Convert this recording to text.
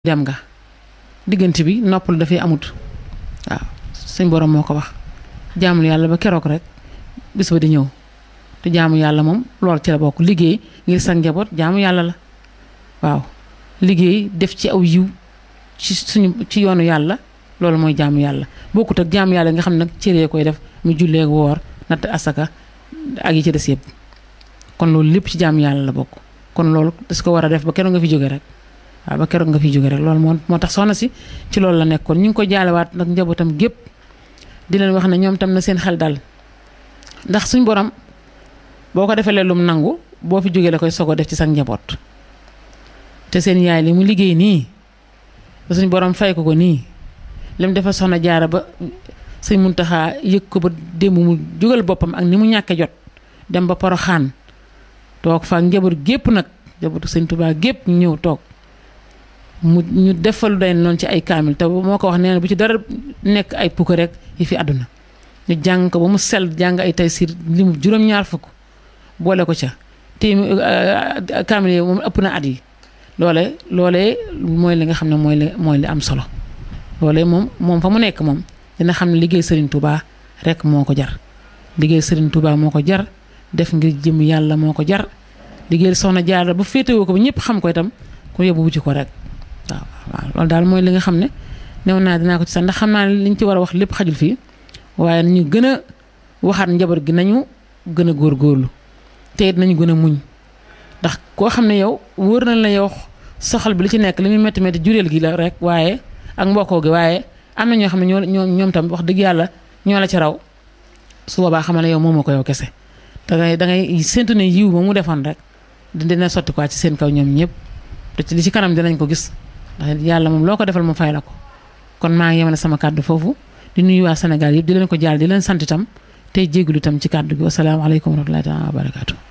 dem nga diggante bi noppal dafay amut waaw suñ borom moo ko wax jaamul yàlla ba keroog rek bis ba di ñëw te jaamu yàlla moom loolu ci la bokk liggéey ngir sa njaboot jaamu yàlla la waaw liggéey def ci aw yiw ci yoonu yàlla loolu mooy jaamu yàlla bokkut ak jaamu yàlla nga xam nag cëree koy def mu jullee woor natt asaka ak yi ci des yëpp kon loolu lépp ci jaamu yàlla la bokk kon loolu das ko war a def ba keroog nga fi jóge rek waaw ba keroog nga fi jóge rek loolu moo tax soxna si ci loolu la nekkoon ñu ngi ko jaalewaat nag njabootam gépp di leen wax ne ñoom tam na seen xel dal ndax suñ borom boo ko defalee lum nangu boo fi jógee la koy sogo def ci sa njaboot te seen yaay li mu liggéey nii ba suñ borom fay ko nii lim dafa soxna jaara ba sëñ Muntaxa yëg ko ba démb mu jógal boppam ak ni mu ñàkke jot dem ba Poroxaan toog fa njaboot gépp nag njabootu sëñ Tuubaa gépp ñu ñëw toog ñu defal day noonu ci ay kaamil te moo ko wax nee na bu ci dara nekk ay pukk rek yi fi àdduna ñu jàng ko ba mu sell jàng ay Taysiir li mu juróom-ñaar fukk boole ko ca te kaamil yi moom ëpp na at yi loolee mooy li nga xam ne mooy li am solo loolee moom fa mu nekk moom dina xam ne liggéey Serigne Touba rek moo ko jar liggéey Serigne Touba moo ko jar def ngir jëm yàlla moo ko jar liggéey soxna Jaara bu féetewoo ko ba ñëpp xam ko itam ku yóbbu wuti ko rek waaw loolu daal mooy li nga xam ne new naa dinaa ko ci sax ndax xam naa ne liñ ci war a wax lépp xajul fii waaye nañu gën a waxaat njaboot gi nañu gën a góorgóorlu te it nañu gën a muñ ndax koo xam ne yow wóor na la yow soxal bi li ci nekk li muy métti métti jureel gi la rek waaye ak mbokkoo gi waaye am na ñoo xam ne ñoom tam wax dëgg yàlla ñoo la ci raw su boobaa xamal ne yow moomoo ko yow kese dangay séntu ne yiw ba mu defoon rek dina sotti quoi ci seen kaw ñoom ñëpp te ci li ci kanam dinañ ko gis ndax yàlla moom loo ko defal mu fay la ko kon maa ngi yemale sama kàddu foofu di nuyu waa Sénégal yëpp di leen ko jaal di leen sant itam tey jégalu itam ci kàddu gi wasalaamaaleykum wa rahmatullaahi wa barakaatu